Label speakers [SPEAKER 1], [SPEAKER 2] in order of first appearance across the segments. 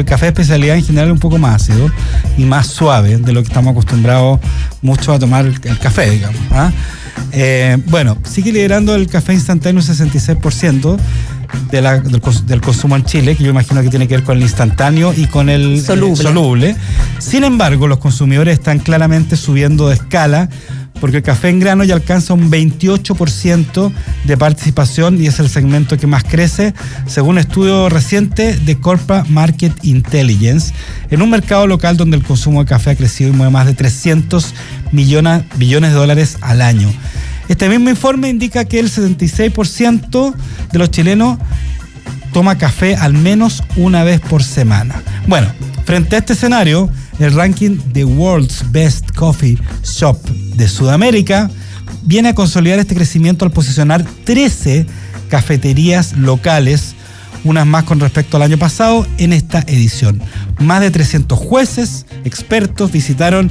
[SPEAKER 1] café de especialidad en general es un poco más ácido y más suave de lo que estamos acostumbrados mucho a tomar el café, digamos. Bueno, sigue liderando el café instantáneo un 66% del consumo en Chile, que yo imagino que tiene que ver con el instantáneo y con el soluble. Sin embargo, los consumidores están claramente subiendo de escala, porque el café en grano ya alcanza un 28% de participación y es el segmento que más crece, según un estudio reciente de Corpa Market Intelligence, en un mercado local donde el consumo de café ha crecido y mueve más de 300 billones de dólares al año. Este mismo informe indica que el 76% de los chilenos toma café al menos una vez por semana. Bueno, frente a este escenario, el ranking de World's Best Coffee Shop de Sudamérica viene a consolidar este crecimiento al posicionar 13 cafeterías locales, unas más con respecto al año pasado, en esta edición. Más de 300 jueces, expertos, visitaron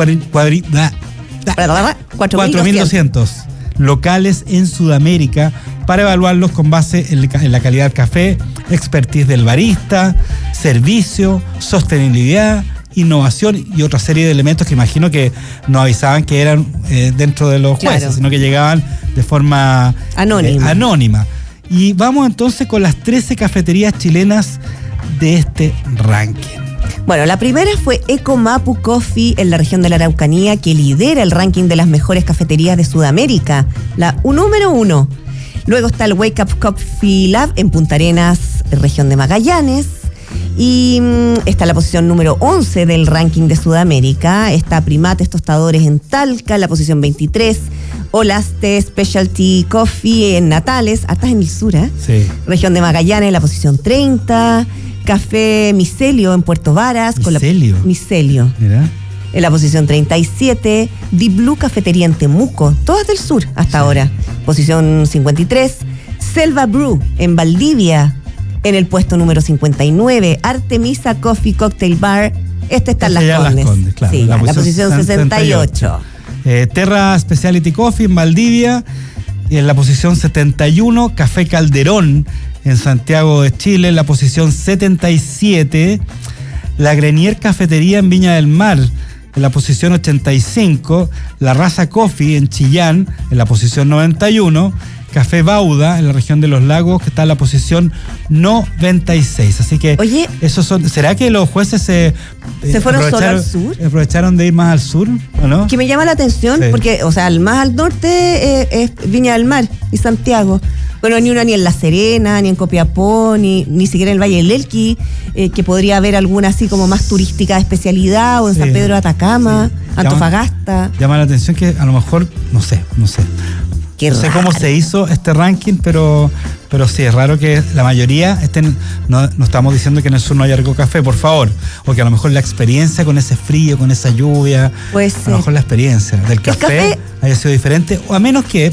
[SPEAKER 1] 4.200 locales en Sudamérica para evaluarlos con base en la calidad del café, expertise del barista, servicio, sostenibilidad, innovación y otra serie de elementos que imagino que no avisaban que eran dentro de los jueces, claro, sino que llegaban de forma anónima. Y vamos entonces con las 13 cafeterías chilenas de este ranking.
[SPEAKER 2] Bueno, la primera fue Ecomapu Coffee en la región de la Araucanía, que lidera el ranking de las mejores cafeterías de Sudamérica, la número 1. Luego está el Wake Up Coffee Lab en Punta Arenas, región de Magallanes. Y está la posición número 11 del ranking de Sudamérica. Está Primates Tostadores en Talca, la posición 23. Olaste Specialty Coffee en Natales, hasta en el sur,
[SPEAKER 1] Sí.
[SPEAKER 2] Región de Magallanes, la posición 30. Café Micelio en Puerto Varas. Micelio.
[SPEAKER 1] Mira.
[SPEAKER 2] En la posición 37. Deep Blue Cafetería en Temuco, todas del sur hasta ahora. Posición 53. Selva Brew en Valdivia, en el puesto número 59. Artemisa Coffee Cocktail Bar. Este está en Las Condes.
[SPEAKER 1] Claro,
[SPEAKER 2] sí, la posición 68.
[SPEAKER 1] Terra Specialty Coffee en Valdivia, en la posición 71. Café Calderón en Santiago de Chile, en la posición 77. La Grenier Cafetería en Viña del Mar, en la posición 85. La Raza Coffee en Chillán, en la posición 91. Café Bauda en la región de los Lagos, que está en la posición 96. Así que,
[SPEAKER 2] oye,
[SPEAKER 1] esos son. ¿Será que los jueces se
[SPEAKER 2] fueron solo al sur?
[SPEAKER 1] ¿Aprovecharon de ir más al sur o no?
[SPEAKER 2] Que me llama la atención, sí, porque, o sea, más al norte es Viña del Mar y Santiago. Bueno, ni una ni en La Serena, ni en Copiapó, ni siquiera en el Valle del Elqui, que podría haber alguna así como más turística de especialidad, o en San Pedro de Atacama, Antofagasta.
[SPEAKER 1] Llama la atención que a lo mejor, no sé. No sé cómo se hizo este ranking, pero sí, es raro que la mayoría estén. No estamos diciendo que en el sur no haya rico café, por favor. O que a lo mejor la experiencia con ese frío, con esa lluvia,
[SPEAKER 2] puede ser.
[SPEAKER 1] A lo mejor la experiencia del café haya sido diferente, o a menos que,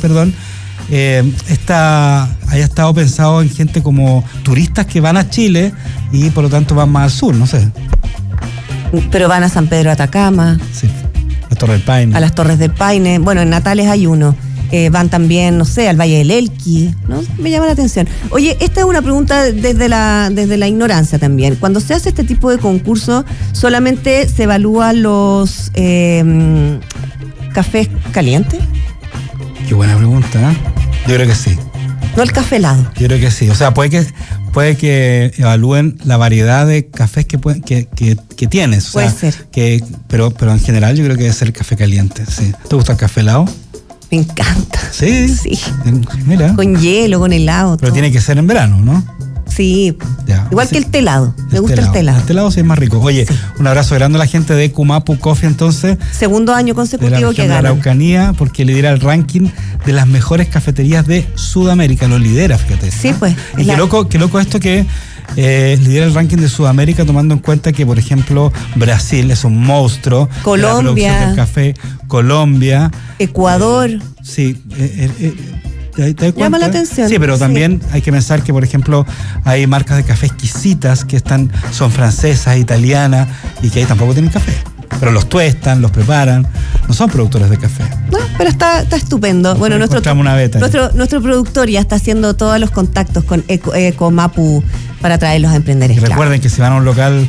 [SPEAKER 1] haya estado pensado en gente como turistas que van a Chile y por lo tanto van más al sur, no sé.
[SPEAKER 2] Pero van a San Pedro de Atacama.
[SPEAKER 1] Sí, a Torres del Paine.
[SPEAKER 2] A las Torres del Paine. Bueno, en Natales hay uno. Van también, no sé, al Valle del Elqui, ¿no? Me llama la atención. Oye, esta es una pregunta desde la ignorancia también. Cuando se hace este tipo de concurso, ¿solamente se evalúan los cafés calientes?
[SPEAKER 1] Qué buena pregunta, ¿eh? Yo creo que sí.
[SPEAKER 2] No el café helado.
[SPEAKER 1] Yo creo que sí. O sea, puede que evalúen la variedad de cafés que tienes. O
[SPEAKER 2] puede
[SPEAKER 1] sea,
[SPEAKER 2] ser.
[SPEAKER 1] Pero en general yo creo que debe ser el café caliente, sí. ¿Te gusta el café helado?
[SPEAKER 2] Me encanta.
[SPEAKER 1] Sí.
[SPEAKER 2] Sí.
[SPEAKER 1] Mira.
[SPEAKER 2] Con hielo, con helado.
[SPEAKER 1] Pero
[SPEAKER 2] todo.
[SPEAKER 1] tiene que ser en verano, ¿no?
[SPEAKER 2] Sí.
[SPEAKER 1] Ya,
[SPEAKER 2] igual
[SPEAKER 1] sí.
[SPEAKER 2] Que el telado. Me gusta el telado.
[SPEAKER 1] El telado sí es más rico. Oye, sí, un abrazo grande a la gente de Ecomapu Coffee, entonces.
[SPEAKER 2] Segundo año consecutivo que gana.
[SPEAKER 1] De la Araucanía, porque lidera el ranking de las mejores cafeterías de Sudamérica. Lo lidera, fíjate.
[SPEAKER 2] Sí, pues.
[SPEAKER 1] Y qué loco esto que lidera el ranking de Sudamérica, tomando en cuenta que, por ejemplo, Brasil es un monstruo.
[SPEAKER 2] Colombia.
[SPEAKER 1] De la producción del café. Colombia.
[SPEAKER 2] Ecuador.
[SPEAKER 1] Sí. ¿Te
[SPEAKER 2] llama la atención.
[SPEAKER 1] Sí, pero también hay que pensar que, por ejemplo, hay marcas de café exquisitas que son francesas, italianas, y que ahí tampoco tienen café. Pero los tuestan, los preparan, no son productores de café.
[SPEAKER 2] No, pero está estupendo. Bueno, nuestro productor ya está haciendo todos los contactos con Ecomapu para traerlos a emprender.
[SPEAKER 1] Y recuerden que si van a un local